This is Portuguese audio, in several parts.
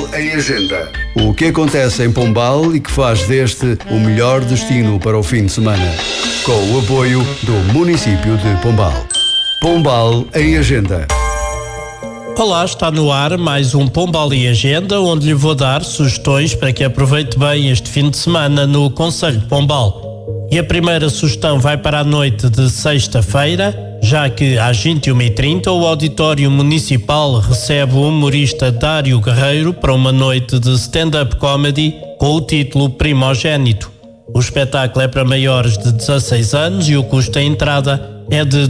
em Agenda. O que acontece em Pombal e que faz deste o melhor destino para o fim de semana. Com o apoio do município de Pombal. Pombal em Agenda. Olá, está no ar mais um Pombal em Agenda, onde lhe vou dar sugestões para que aproveite bem este fim de semana no concelho de Pombal. E a primeira sugestão vai para a noite de sexta-feira, já que às 21h30 o Auditório Municipal recebe o humorista Dário Guerreiro para uma noite de stand-up comedy com o título Primogénito. O espetáculo é para maiores de 16 anos e o custo da entrada é de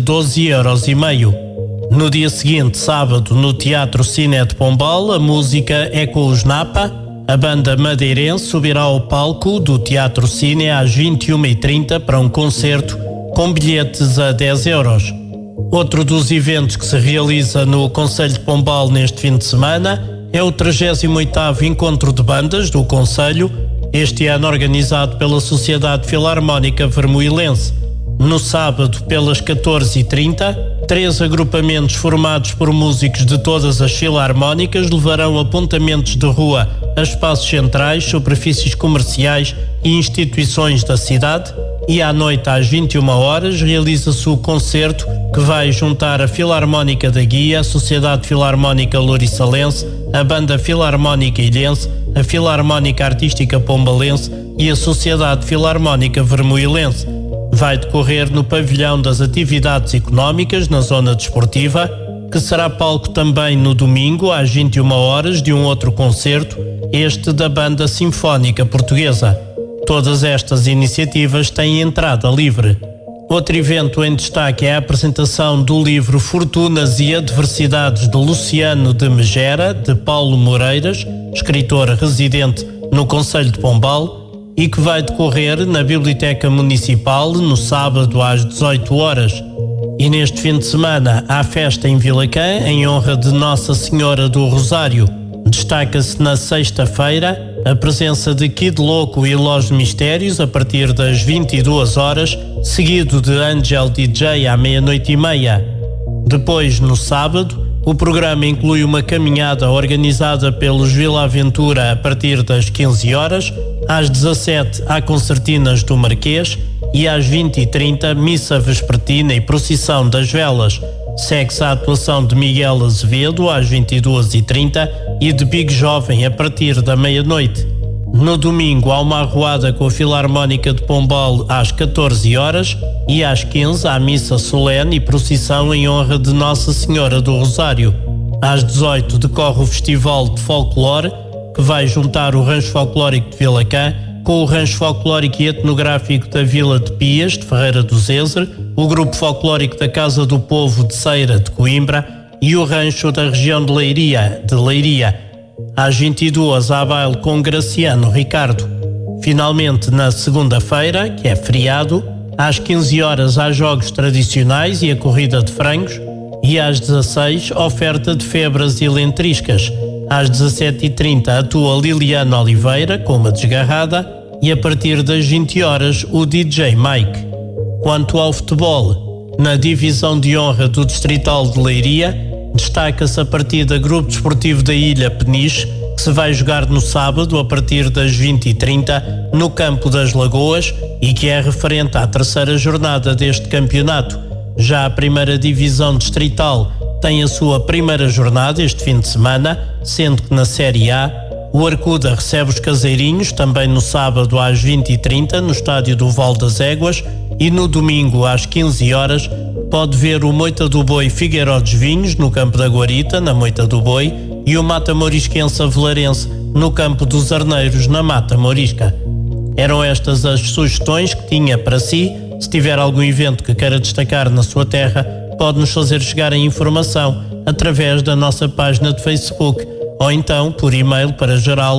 12,5€. No dia seguinte, sábado, no Teatro Cine de Pombal, a música é com os Napa. A banda madeirense subirá ao palco do Teatro Cine às 21h30 para um concerto com bilhetes a 10€. Outro dos eventos que se realiza no concelho de Pombal neste fim de semana é o 38º Encontro de Bandas do concelho, este ano organizado pela Sociedade Filarmónica Vermoilense. No sábado, pelas 14h30, 3 agrupamentos formados por músicos de todas as filarmónicas levarão apontamentos de rua a espaços centrais, superfícies comerciais e instituições da cidade, e à noite às 21h realiza-se o concerto que vai juntar a Filarmónica da Guia, a Sociedade Filarmónica Louriçalense, a Banda Filarmónica Ilhense, a Filarmónica Artística Pombalense e a Sociedade Filarmónica Vermoilense. Vai decorrer no Pavilhão das Atividades Económicas, na zona desportiva, que será palco também no domingo, às 21h, de um outro concerto, este da Banda Sinfónica Portuguesa. Todas estas iniciativas têm entrada livre. Outro evento em destaque é a apresentação do livro Fortunas e Adversidades de Luciano de Megera, de Paulo Moreiras, escritor residente no concelho de Pombal, e que vai decorrer na Biblioteca Municipal no sábado às 18h. E neste fim de semana há festa em Vilacã em honra de Nossa Senhora do Rosário. Destaca-se na sexta-feira a presença de Kid Loco e Los Mistérios a partir das 22h, seguido de Angel DJ à 00:30. Depois, no sábado, o programa inclui uma caminhada organizada pelos Vila Aventura a partir das 15h, às 17h há concertinas do Marquês e às 20h30 missa vespertina e procissão das velas. Segue-se a atuação de Miguel Azevedo às 22h30 e de Big Jovem a partir da meia-noite. No domingo há uma arruada com a Filarmónica de Pombal às 14h e às 15h há missa solene e procissão em honra de Nossa Senhora do Rosário. Às 18h decorre o Festival de Folclore, que vai juntar o Rancho Folclórico de Vilacã com o Rancho Folclórico e Etnográfico da Vila de Pias, de Ferreira do Zezer, o Grupo Folclórico da Casa do Povo de Ceira, de Coimbra, e o Rancho da região de Leiria, de Leiria. Às 22h há baile com Graciano Ricardo. Finalmente, na segunda-feira, que é feriado, às 15h há jogos tradicionais e a corrida de frangos, e às 16h oferta de febras e lentriscas. Às 17h30 atua Liliana Oliveira com uma desgarrada e a partir das 20h o DJ Mike. Quanto ao futebol, na divisão de honra do Distrital de Leiria, destaca-se a partida Grupo Desportivo da Ilha Peniche, que se vai jogar no sábado a partir das 20h30 no Campo das Lagoas e que é referente à terceira jornada deste campeonato. Já a primeira divisão distrital tem a sua primeira jornada este fim de semana, sendo que na Série A o Arcuda recebe os Caseirinhos também no sábado às 20h30 no estádio do Val das Éguas e no domingo às 15h pode ver o Moita do Boi Figueiró dos Vinhos no Campo da Guarita, na Moita do Boi, e o Mata Morisquense Avelarense no Campo dos Arneiros, na Mata Morisca. Eram estas as sugestões que tinha para si. Se tiver algum evento que queira destacar na sua terra, pode-nos fazer chegar a informação através da nossa página de Facebook ou então por e-mail para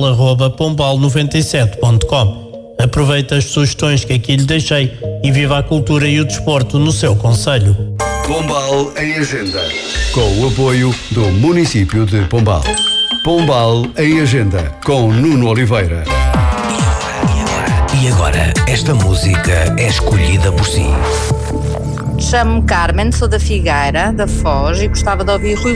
geral@pombal97.com. Aproveite as sugestões que aqui lhe deixei e viva a cultura e o desporto no seu concelho. Pombal em Agenda. Com o apoio do município de Pombal. Pombal em Agenda, com Nuno Oliveira. E agora, esta música é escolhida por si. Chamo-me Carmen, sou da Figueira, da Foz, e gostava de ouvir Rui